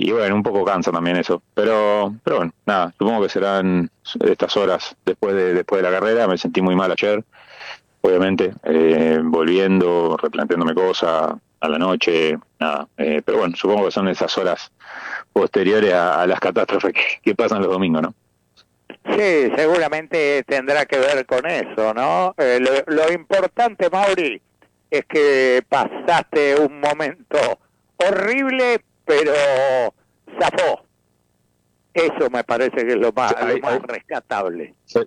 y bueno, un poco cansa también eso. Pero bueno, nada, supongo que serán estas horas después de la carrera. Me sentí muy mal ayer, obviamente, volviendo, replanteándome cosas a la noche, nada. Pero bueno, supongo que son esas horas posteriores a las catástrofes que pasan los domingos, ¿no? Sí, seguramente tendrá que ver con eso, ¿no? Lo importante, Mauri, es que pasaste un momento horrible, pero zafó. Eso me parece que es lo más rescatable. Sí.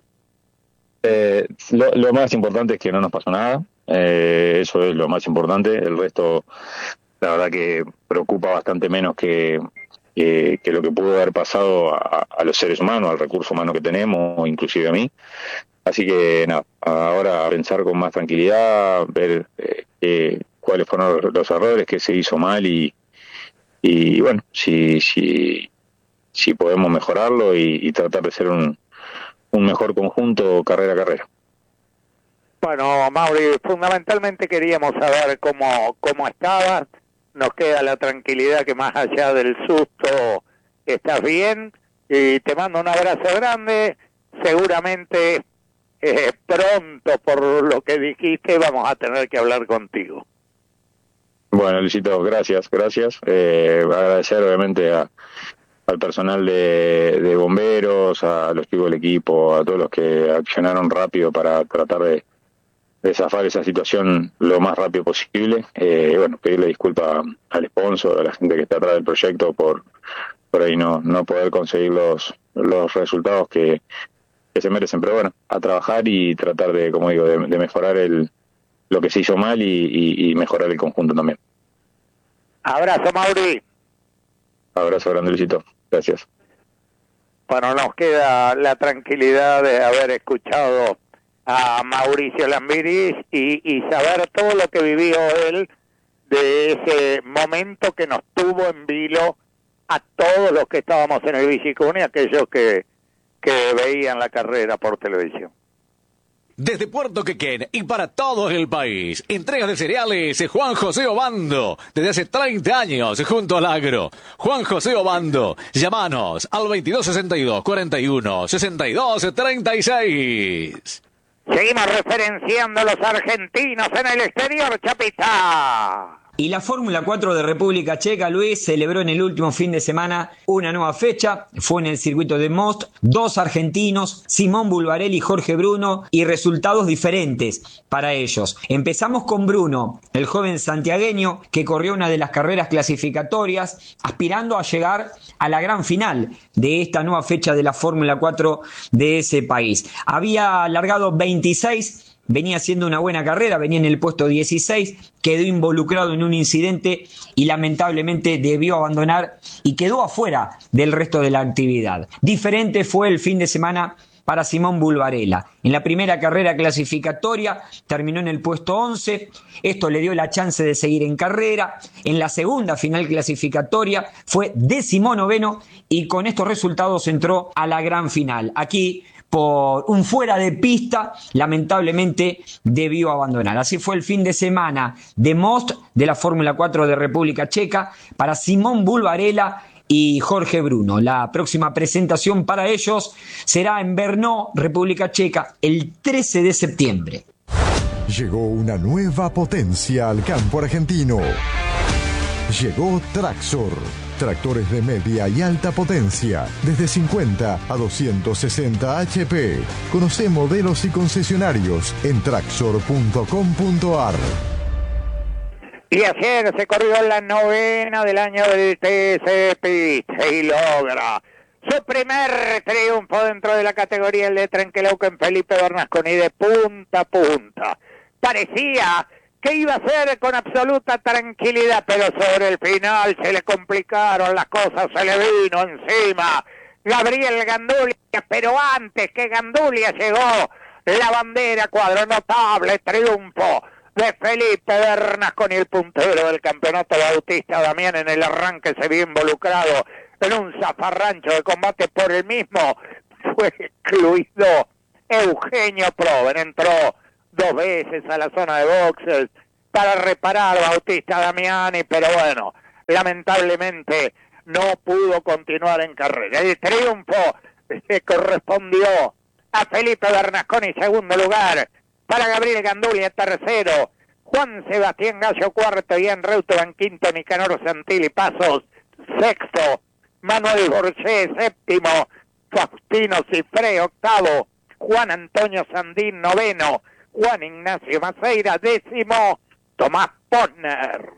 Lo más importante es que no nos pasó nada. Eso es lo más importante. El resto, la verdad que preocupa bastante menos que lo que pudo haber pasado a los seres humanos, al recurso humano que tenemos, inclusive a mí. Así que nada, ahora pensar con más tranquilidad, ver cuáles fueron los errores, qué se hizo mal y bueno, si podemos mejorarlo y tratar de ser un mejor conjunto carrera a carrera. Bueno, Mauri, fundamentalmente queríamos saber cómo estabas. Nos queda la tranquilidad que más allá del susto estás bien. Y te mando un abrazo grande. Seguramente pronto, por lo que dijiste, vamos a tener que hablar contigo. Bueno, Luisito, gracias. Agradecer obviamente al personal de bomberos, a los chicos del equipo, a todos los que accionaron rápido para tratar de zafar esa situación lo más rápido posible. Bueno, pedirle disculpas al sponsor, a la gente que está atrás del proyecto por ahí no poder conseguir los resultados que se merecen. Pero bueno, a trabajar y tratar de, como digo, de mejorar lo que se hizo mal y mejorar el conjunto también. Abrazo, Mauri. Abrazo grande, Luisito. Gracias. Bueno, nos queda la tranquilidad de haber escuchado a Mauricio Lambiris y saber todo lo que vivió él de ese momento que nos tuvo en vilo a todos los que estábamos en el Bicicún y aquellos que veían la carrera por televisión. Desde Puerto Quequén y para todo el país, entregas de cereales Juan José Obando, desde hace 30 años junto al agro. Juan José Obando, llámanos al 2262 41 62 36. Seguimos referenciando a los argentinos en el exterior, Chapita. Y la Fórmula 4 de República Checa, Luis, celebró en el último fin de semana una nueva fecha. Fue en el circuito de Most. 2 argentinos, Simón Bulbarelli y Jorge Bruno, y resultados diferentes para ellos. Empezamos con Bruno, el joven santiagueño que corrió una de las carreras clasificatorias, aspirando a llegar a la gran final de esta nueva fecha de la Fórmula 4 de ese país. Había largado 26. Venía haciendo una buena carrera, venía en el puesto 16, quedó involucrado en un incidente y lamentablemente debió abandonar y quedó afuera del resto de la actividad. Diferente fue el fin de semana para Simón Bulbarella. En la primera carrera clasificatoria terminó en el puesto 11, esto le dio la chance de seguir en carrera. En la segunda final clasificatoria fue 19º y con estos resultados entró a la gran final. Aquí, por un fuera de pista, lamentablemente debió abandonar. Así fue el fin de semana de Most de la Fórmula 4 de República Checa para Simón Bulbarella y Jorge Bruno. La próxima presentación para ellos será en Brno, República Checa, el 13 de septiembre. Llegó una nueva potencia al campo argentino. Llegó Traxor. Tractores de media y alta potencia, desde 50 a 260 HP. Conoce modelos y concesionarios en traxor.com.ar. Y ayer se corrió la 9ª del año del TC Piste y logra su primer triunfo dentro de la categoría el de Trenquelauquen Felipe Bernasconi de punta a punta. Parecía que iba a ser con absoluta tranquilidad, pero sobre el final se le complicaron las cosas, se le vino encima Gabriel Gandulia, pero antes que Gandulia llegó la bandera, cuadro notable triunfo de Felipe Bernasconi, el puntero del campeonato Bautista Damián. En el arranque se vio involucrado en un zafarrancho de combate por el mismo, fue excluido Eugenio Proven, entró 2 veces a la zona de boxes para reparar Bautista Damiani, pero bueno, lamentablemente no pudo continuar en carrera. El triunfo le correspondió a Felipe Bernasconi, segundo lugar, para Gabriel Gandulia, tercero, Juan Sebastián Gallo, cuarto, Ian Reutemann, quinto, Nicanor Santilli Pasos, sexto, Manuel Borges, séptimo, Faustino Cifré, octavo, Juan Antonio Sandín, noveno, Juan Ignacio Maceira, décimo, Tomás Posner.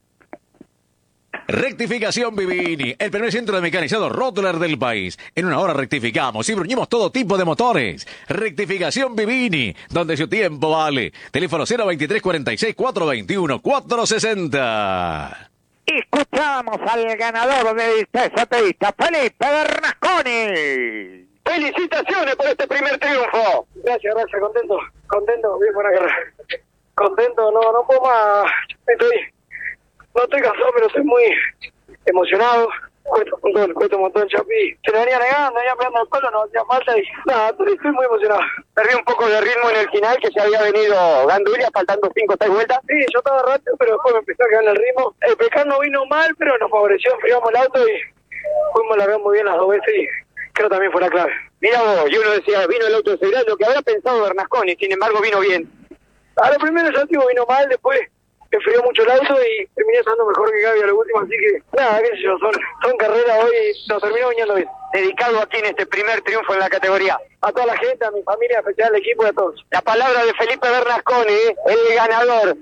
Rectificación Vivini, el primer centro de mecanizado Rottler del país. En una hora rectificamos y bruñimos todo tipo de motores. Rectificación Vivini, donde su tiempo vale. Teléfono 023 46 421 460. Escuchamos al ganador del TC Pista, Felipe Bernasconi. ¡Felicitaciones por este primer triunfo! Gracias, contento, bien buena carrera. Contento, no puedo más, no estoy cansado, pero estoy muy emocionado. Cuesta un montón, Chapi. Se le venía negando, venía pegando el palo, no hacía falta y nada, estoy muy emocionado. Perdí un poco de ritmo en el final, que se había venido Gandulia faltando 5 o 6 vueltas. Sí, yo estaba rápido, pero después me empezó a quedar en el ritmo. El Pecar no vino mal, pero nos favoreció, enfriamos el auto y fuimos largando muy bien las dos veces y creo también fue la clave. Mira vos, y uno decía, vino el auto de seguridad, lo que habrá pensado Bernasconi, sin embargo vino bien. A lo primero el último vino mal, después enfrió mucho el auto y terminé estando mejor que Gaby a lo último, así que nada, qué sé yo, son carreras hoy, nos terminó viniendo bien. Dedicado aquí en este primer triunfo en la categoría. A toda la gente, a mi familia, especial al equipo y a todos. La palabra de Felipe Bernasconi, el ganador.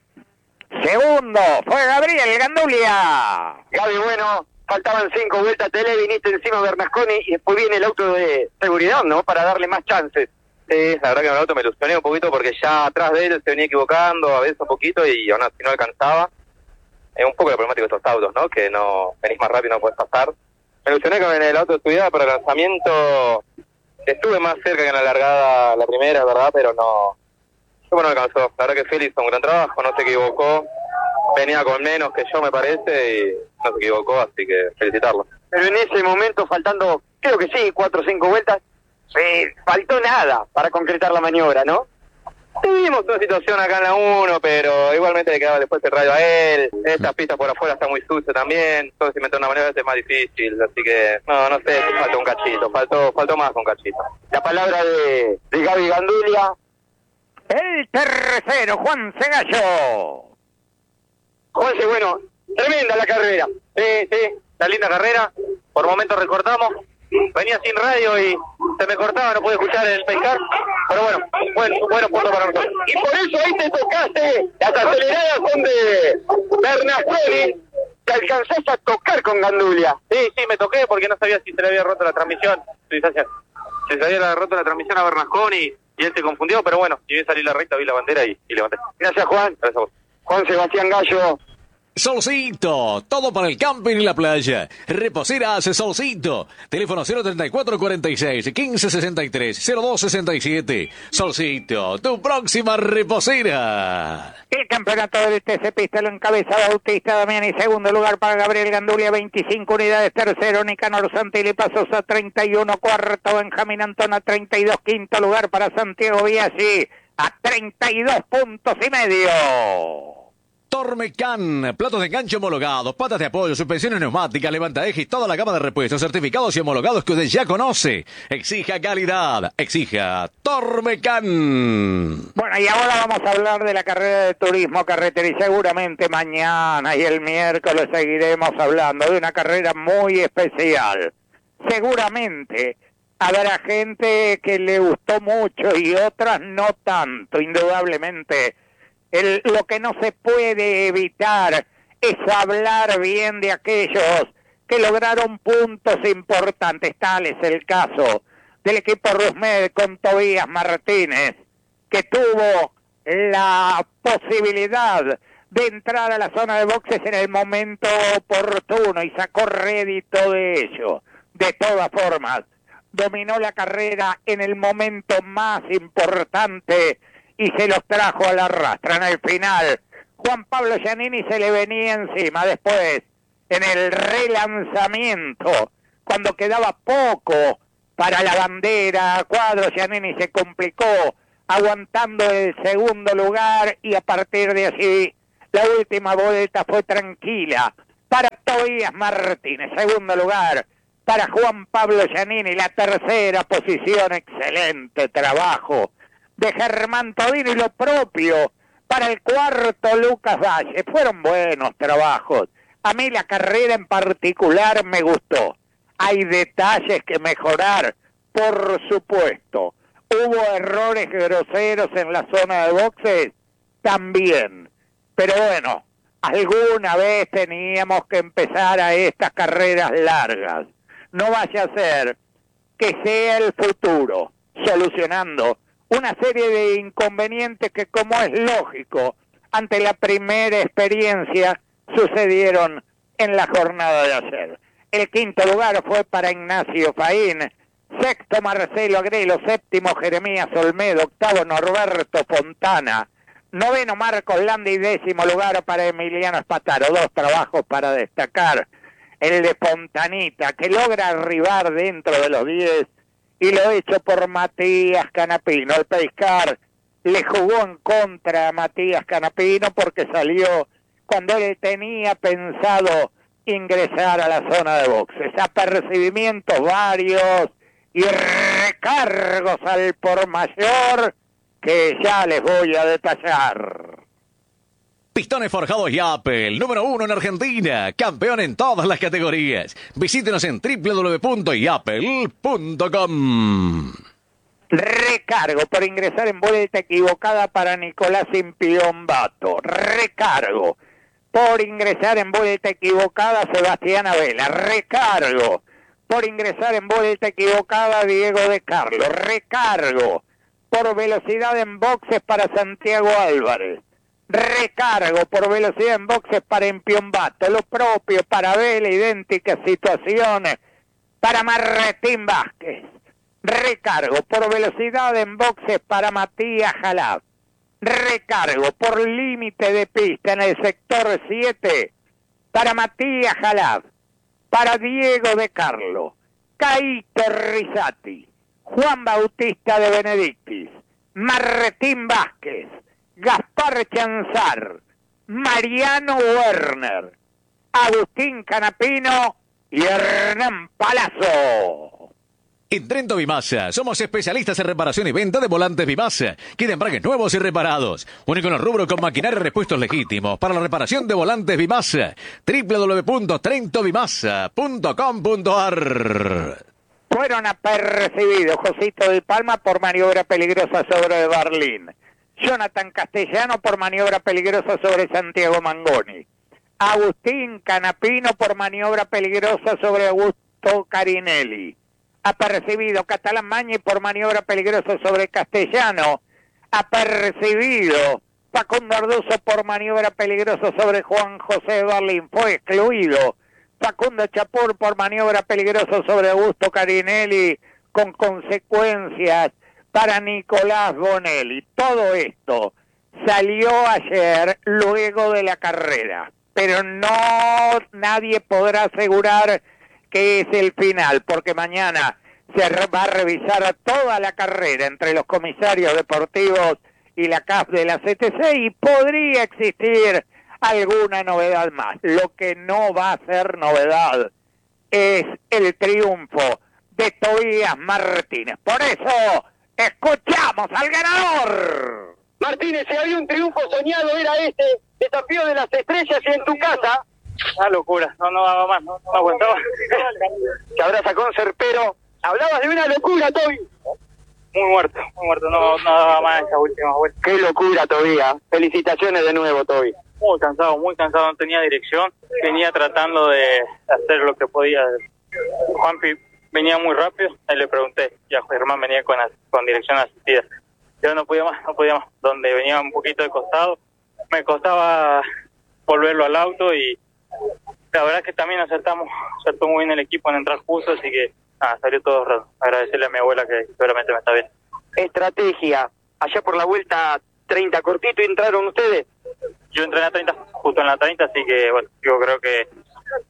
Segundo fue Gabriel Gandulia. Gaby, bueno, faltaban 5 vueltas, Tele, viniste encima de Bernasconi y después viene el auto de seguridad, ¿no? Para darle más chances. Sí, la verdad que en el auto me ilusioné un poquito porque ya atrás de él se venía equivocando a veces un poquito y aún así no alcanzaba. Es un poco la problemática de estos autos, ¿no? Que no venís más rápido y no podés pasar. Me ilusioné con el auto de seguridad, pero el lanzamiento estuve más cerca que en la largada, la primera, ¿verdad? Pero no alcanzó. La verdad que Félix hizo un gran trabajo, no se equivocó. Venía con menos que yo, me parece, y no se equivocó, así que felicitarlo. Pero en ese momento, faltando, creo que sí, 4 o 5 vueltas, faltó nada para concretar la maniobra, ¿no? Tuvimos una situación acá en la 1, pero igualmente le quedaba después el radio a él. Esta pista por afuera está muy sucia también. Entonces inventar una maniobra es más difícil, así que no sé si faltó un cachito, faltó más que un cachito. La palabra de Gaby Gandulia. El tercero, Juan Segallo. Juanse, bueno, tremenda la carrera. Sí, la linda carrera. Por momentos recortamos. Venía sin radio y se me cortaba, no pude escuchar el pescar. Pero bueno punto para nosotros. Y por eso ahí te tocaste. Las aceleradas son de Bernasconi. Te alcanzaste a tocar con Gandulia. Sí, me toqué porque no sabía si se le había roto la transmisión. Si se le había roto la transmisión a Bernasconi y él se confundió, pero bueno, y vi salir la recta, vi la bandera y levanté. Gracias, Juan. Gracias a vos. Juan Sebastián Gallo. Solcito, todo para el camping y la playa. Reposeras Solcito. Teléfono 034 46 15 63 02 67. Solcito, tu próxima reposera. El campeonato del TC Pista lo encabeza Bautista Damián y segundo lugar para Gabriel Gandulia, 25 unidades. Tercero, Nicanor Santilli Pasos a 31. Cuarto, Benjamín Antona, 32. Quinto lugar para Santiago Biaggi a 32 puntos y medio. Tormecan, platos de enganche homologados, patas de apoyo, suspensiones neumáticas, levantaejes y toda la gama de repuestos certificados y homologados que usted ya conoce. Exija calidad, exija Tormecan. Bueno, y ahora vamos a hablar de la carrera de turismo carretera y seguramente mañana y el miércoles seguiremos hablando de una carrera muy especial. Seguramente habrá gente que le gustó mucho y otras no tanto, indudablemente. Lo que no se puede evitar es hablar bien de aquellos que lograron puntos importantes. Tal es el caso del equipo Rusmed con Tobías Martínez, que tuvo la posibilidad de entrar a la zona de boxes en el momento oportuno y sacó rédito de ello. De todas formas, dominó la carrera en el momento más importante y se los trajo a la rastra. En el final, Juan Pablo Giannini se le venía encima. Después, en el relanzamiento, cuando quedaba poco para la bandera, Cuadro Giannini se complicó, aguantando el segundo lugar, y a partir de allí, la última vuelta fue tranquila para Tobías Martínez. Segundo lugar para Juan Pablo Giannini. La tercera posición, excelente trabajo de Germán Todino, y lo propio para el cuarto Lucas Valle. Fueron buenos trabajos. A mí la carrera en particular me gustó. Hay detalles que mejorar, por supuesto. Hubo errores groseros en la zona de boxes, también. Pero bueno, alguna vez teníamos que empezar a estas carreras largas. No vaya a ser que sea el futuro solucionando una serie de inconvenientes que, como es lógico, ante la primera experiencia sucedieron en la jornada de ayer. El quinto lugar fue para Ignacio Faín, sexto Marcelo Agrelo, séptimo Jeremías Olmedo, octavo Norberto Fontana, noveno Marcos Landa y décimo lugar para Emiliano Espataro. Dos trabajos para destacar. El de Fontanita, que logra arribar dentro de los 10, y lo hecho por Matías Canapino. El Pescar le jugó en contra a Matías Canapino porque salió cuando él tenía pensado ingresar a la zona de boxes. Apercibimientos varios y recargos al por mayor que ya les voy a detallar. Pistones Forjados Yapel, número 1 en Argentina, campeón en todas las categorías. Visítenos en www.yapel.com. Recargo por ingresar en vuelta equivocada para Nicolás Impiombato. Recargo por ingresar en vuelta equivocada Sebastián Vela. Recargo por ingresar en vuelta equivocada Diego de Carlos. Recargo por velocidad en boxes para Santiago Álvarez. Recargo por velocidad en boxes para Impiombato. Lo propio para Vela, idénticas situaciones para Martín Vázquez. Recargo por velocidad en boxes para Matías Jalab. Recargo por límite de pista en el sector 7 para Matías Jalab, para Diego de Carlo, Caito Risati, Juan Bautista de Benedictis, Martín Vázquez, Gaspar Chanzar, Mariano Werner, Agustín Canapino y Hernán Palazzo. En Trento Vimasa, somos especialistas en reparación y venta de volantes Vimasa, que de embragues nuevos y reparados. Único en el rubro con maquinaria y repuestos legítimos para la reparación de volantes Vimasa. www.trentobimasa.com.ar. Fueron apercibidos Josito de Palma por maniobra peligrosa sobre Barlín, Jonathan Castellano por maniobra peligrosa sobre Santiago Mangoni, Agustín Canapino por maniobra peligrosa sobre Augusto Carinelli. Apercibido Catalán Mañi por maniobra peligrosa sobre Castellano. Apercibido Facundo Arduzo por maniobra peligrosa sobre Juan José Barlín. Fue excluido Facundo Chapur por maniobra peligrosa sobre Augusto Carinelli, con consecuencias para Nicolás Bonelli. Todo esto salió ayer luego de la carrera, pero nadie podrá asegurar que es el final, porque mañana se va a revisar toda la carrera entre los comisarios deportivos y la CAF de la CTC y podría existir alguna novedad más. Lo que no va a ser novedad es el triunfo de Tobías Martínez. Por eso, escuchamos al ganador. Martínez, si había un triunfo soñado era este, desafío de las estrellas y en tu casa. Una locura, no daba más, no aguantaba. Te abraza con Serpero. Hablabas de una locura, Toby. Muy muerto, no daba más esa última vuelta. Qué locura, Tobía. Felicitaciones de nuevo, Toby. Muy cansado, no tenía dirección. Venía tratando de hacer lo que podía. Juanpi venía muy rápido, ahí le pregunté. Ya Germán venía con dirección asistida. Yo no podía más. Donde venía un poquito de costado, me costaba volverlo al auto y la verdad es que también acertó muy bien el equipo en entrar justo, así que salió todo raro. Agradecerle a mi abuela que seguramente me está viendo. Estrategia. Allá por la vuelta 30 cortito entraron ustedes. Yo entré en la 30, justo en la 30, así que bueno, yo creo que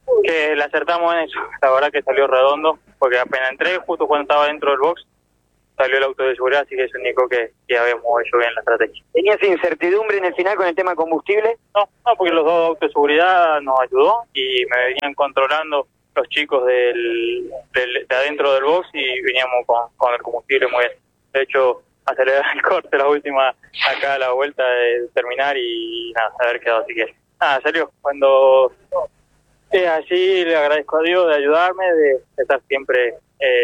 le acertamos en eso. La verdad que salió redondo, porque apenas entré, justo cuando estaba dentro del box, salió el auto de seguridad, así que eso indicó que habíamos hecho bien la estrategia. ¿Tenías incertidumbre en el final con el tema combustible? No, porque los dos autos de seguridad nos ayudó y me venían controlando los chicos de adentro del box y veníamos con el combustible muy bien. De hecho, aceleré el corte la última acá a la vuelta de terminar y nada, haber quedado, así que nada, salió. Cuando así le agradezco a Dios de ayudarme, de estar siempre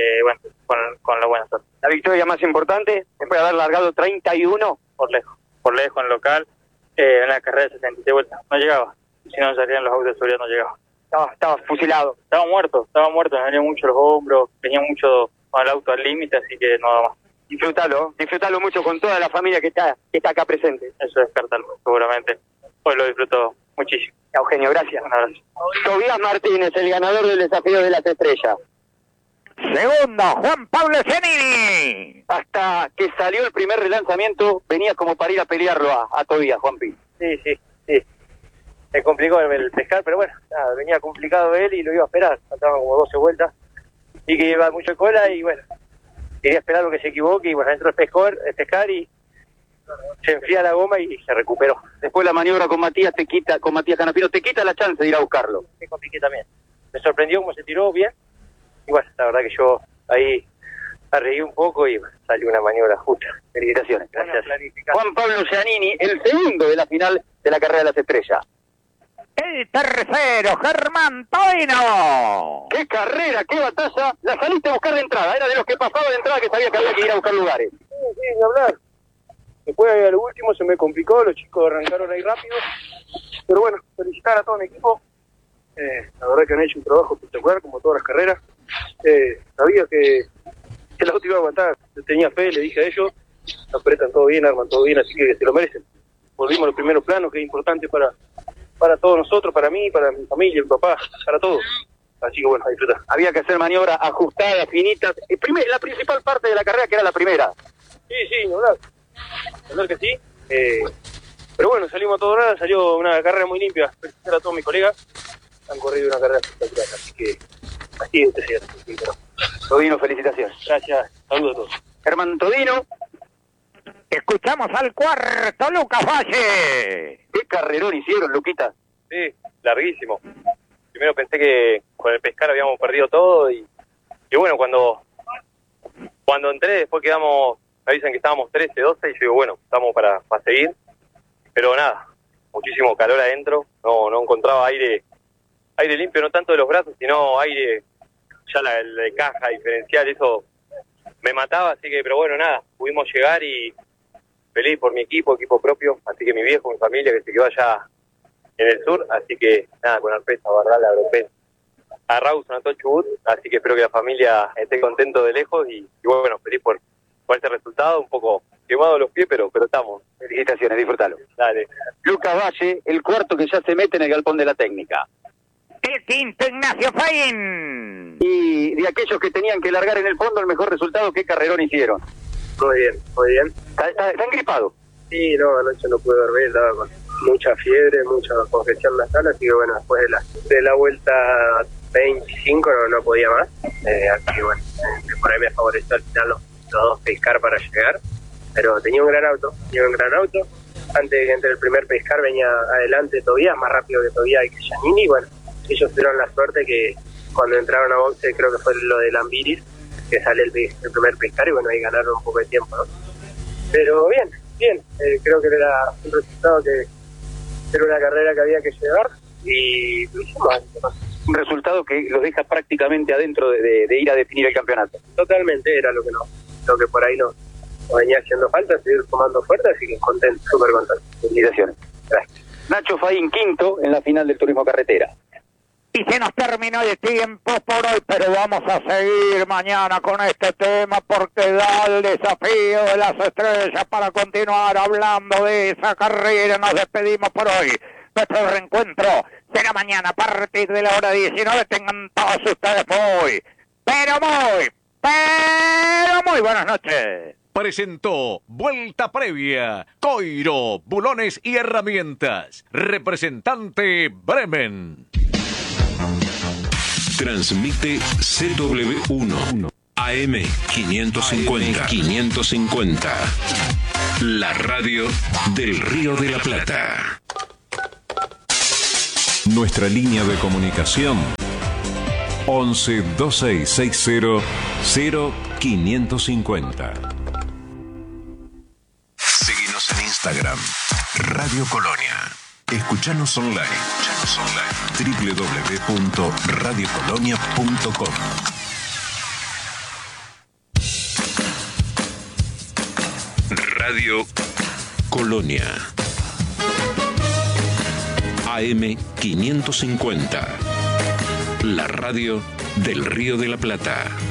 con la buena suerte. La victoria más importante, después de haber largado 31. Por lejos en local, en la carrera de 76 vueltas, no llegaba. Si no salían los autos de seguridad no llegaba. Estaba fusilado. Estaba muerto, me venían mucho los hombros, venía mucho con el auto al límite, así que no más. Disfrutalo mucho con toda la familia que está acá presente. Eso descartarlo, seguramente. Hoy lo disfruto muchísimo. Eugenio, gracias. Un abrazo. Tobías Martínez, el ganador del desafío de las estrellas. Segundo, Juan Pablo Giannini. Hasta que salió el primer relanzamiento, venías como para ir a pelearlo a Tobías, Juanpi. Sí. Se complicó el pescar, pero bueno, nada, venía complicado él y lo iba a esperar. Faltaban como 12 vueltas y que iba mucho cola y bueno, quería esperar lo que se equivoque y bueno, entró el pescar y se enfría la goma y se recuperó. Después la maniobra con Matías Canapino te quita la chance de ir a buscarlo. Me compliqué también. Me sorprendió cómo se tiró bien y bueno, la verdad que yo ahí arregué un poco y bueno, salió una maniobra justa. Felicitaciones. Gracias. Juan Pablo Giannini, el segundo de la final de la carrera de las estrellas. El tercero, Germán Toino. ¡Qué carrera, qué batalla! La saliste a buscar de entrada, era de los que pasaba de entrada que sabía que había que ir a buscar lugares. Sí, ni hablar. Después a lo último se me complicó, los chicos arrancaron ahí rápido. Pero bueno, felicitar a todo mi equipo. La verdad que han hecho un trabajo espectacular, como todas las carreras. Sabía que el auto iba a aguantar, tenía fe, le dije a ellos, apretan todo bien, arman todo bien, así que se lo merecen. Volvimos a los primeros planos, que es importante para todos nosotros, para mí, para mi familia, mi papá, para todos. Así que bueno, a disfrutar. Había que hacer maniobras ajustadas, finitas. La principal parte de la carrera, que era la primera. Sí, no hablar que sí. Pero bueno, salimos a todo nada, salió una carrera muy limpia. Felicitar a todos mis colegas. Han corrido una carrera espectacular, así que así es cierto. Todino, felicitaciones. Gracias, saludos a todos. Germán Todino. Escuchamos al cuarto, Lucas Valle. ¿Qué carrerón hicieron, Luquita? Sí, larguísimo. Primero pensé que con el pescar habíamos perdido todo y bueno, cuando entré, después me avisan que estábamos 13, 12 y yo digo, bueno, estamos para seguir. Pero nada, muchísimo calor adentro, no encontraba aire limpio, no tanto de los brazos, sino aire, ya la de caja diferencial, eso me mataba, así que, pero bueno, nada, pudimos llegar y feliz por mi equipo propio, así que mi viejo, mi familia que se quedó allá en el sur, así que nada, con Arpesa, Barral, Agropés, a Rawson, a todo Chubut, así que espero que la familia esté contento de lejos y bueno, feliz por este resultado, un poco quemado los pies, pero estamos. Felicitaciones, disfrútalo. Dale. Lucas Valle, el cuarto que ya se mete en el galpón de la técnica. El quinto, Ignacio Faín. Y de aquellos que tenían que largar en el fondo, el mejor resultado, ¿qué carrerón hicieron? Muy bien. ¿Está engripado? Sí, no, anoche no pude dormir, estaba con mucha fiebre, mucha congestión nasal, así que bueno, después de la vuelta 25 no podía más. Así que bueno, por ahí me favoreció al final los dos pescar para llegar, pero tenía un gran auto. Antes de que entre el primer pescar venía adelante Tobías, más rápido que Tobías y que Giannini. Bueno, ellos tuvieron la suerte que cuando entraron a boxe, creo que fue lo de Lambiris, que sale el primer pescar y bueno, ahí ganaron un poco de tiempo, ¿no? Pero bien, creo que era un resultado que era una carrera que había que llevar y lo hicimos. Un resultado que los deja prácticamente adentro de ir a definir el campeonato. Totalmente, era lo que por ahí nos venía haciendo falta, seguir tomando fuerza, así que contento, súper contento. Felicitaciones. Gracias. Nacho Faín, quinto en la final del turismo carretera. Y se nos terminó el tiempo por hoy, pero vamos a seguir mañana con este tema porque da el desafío de las estrellas para continuar hablando de esa carrera. Nos despedimos por hoy. Nuestro reencuentro será mañana a partir de la hora 19. Tengan todos ustedes muy buenas noches. Presentó Vuelta Previa, Coiro, Bulones y Herramientas. Representante Bremen. Transmite CW1. AM 550. 550. La radio del Río de la Plata. Nuestra línea de comunicación 11 2660 0550. Seguinos en Instagram, Radio Colonia. Escuchanos online. www.radiocolonia.com. Radio Colonia. AM 550. La radio del Río de la Plata.